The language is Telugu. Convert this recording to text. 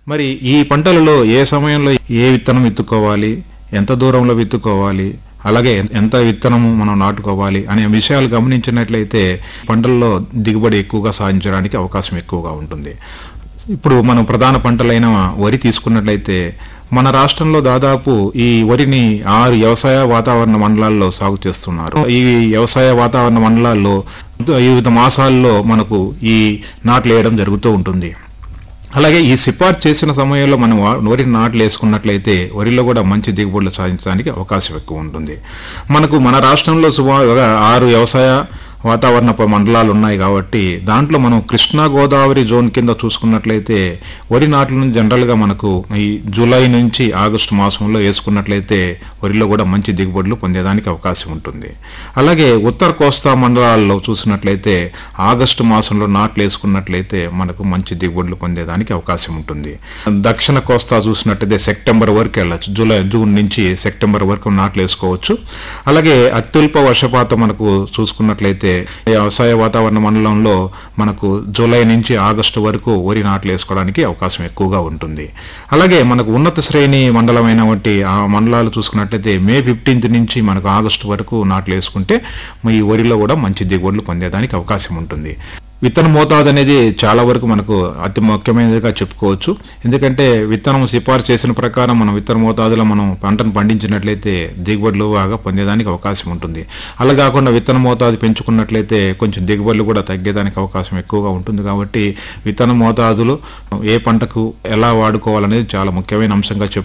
మరి ఈ పంటలలో ఏ సమయంలో ఏ విత్తనం విత్తుకోవాలి, ఎంత దూరంలో విత్తుకోవాలి, అలాగే ఎంత విత్తనము మనం నాటుకోవాలి అనే విషయాలు గమనించినట్లయితే పంటల్లో దిగుబడి ఎక్కువగా సాధించడానికి అవకాశం ఎక్కువగా ఉంటుంది. ఇప్పుడు మనం ప్రధాన పంటలైన వరి తీసుకున్నట్లయితే మన రాష్ట్రంలో దాదాపు ఈ వరిని 6 వ్యవసాయ వాతావరణ మండలాల్లో సాగు చేస్తున్నారు. ఈ వ్యవసాయ వాతావరణ మండలాల్లో వివిధ మాసాల్లో మనకు ఈ నాట్లు వేయడం జరుగుతూ ఉంటుంది. అలాగే ఈ సిఫార్సు చేసిన సమయంలో మనం వరి నాట్లు వేసుకున్నట్లయితే వరిలో కూడా మంచి దిగుబడులు సాధించడానికి అవకాశం ఎక్కువ ఉంటుంది. మనకు మన రాష్ట్రంలో సుమారుగా 6 వ్యవసాయ వాతావరణ మండలాలు ఉన్నాయి కాబట్టి దాంట్లో మనం కృష్ణా గోదావరి జోన్ కింద చూసుకున్నట్లయితే వరి నాట్లను జనరల్గా మనకు ఈ జూలై నుంచి ఆగస్టు మాసంలో వేసుకున్నట్లయితే వరిలో కూడా మంచి దిగుబడులు పొందేదానికి అవకాశం ఉంటుంది. అలాగే ఉత్తర కోస్తా మండలాల్లో చూసినట్లయితే ఆగస్టు మాసంలో నాట్లు వేసుకున్నట్లయితే మనకు మంచి దిగుబడులు పొందేదానికి అవకాశం ఉంటుంది. దక్షిణ కోస్తా చూసినట్లయితే సెప్టెంబర్ వరకు వెళ్ళచ్చు, జూన్ నుంచి సెప్టెంబర్ వరకు నాట్లు వేసుకోవచ్చు. అలాగే అత్యల్ప వర్షపాతం మనకు చూసుకున్నట్లయితే వ్యవసాయ వాతావరణ మండలంలో మనకు జూలై నుంచి ఆగస్టు వరకు వరి నాట్లు వేసుకోవడానికి అవకాశం ఎక్కువగా ఉంటుంది. అలాగే మనకు ఉన్నత శ్రేణి మండలమైన వంటి ఆ మండలాలు చూసుకున్నట్లయితే మే 15 నుంచి మనకు ఆగస్టు వరకు నాట్లు వేసుకుంటే ఈ వరిలో కూడా మంచి దిగుబడులు పొందేదానికి అవకాశం ఉంటుంది. విత్తన మోతాదు అనేది చాలా వరకు మనకు అతి ముఖ్యమైనదిగా చెప్పుకోవచ్చు. ఎందుకంటే విత్తనం సిఫార్సు చేసిన ప్రకారం మనం విత్తన మోతాదులో మనం పంటను పండించినట్లయితే దిగుబడులు బాగా పొందేదానికి అవకాశం ఉంటుంది. అలా కాకుండా విత్తన మోతాదు పెంచుకున్నట్లయితే కొంచెం దిగుబడులు కూడా తగ్గేదానికి అవకాశం ఎక్కువగా ఉంటుంది. కాబట్టి విత్తన మోతాదులు ఏ పంటకు ఎలా వాడుకోవాలనేది చాలా ముఖ్యమైన అంశంగా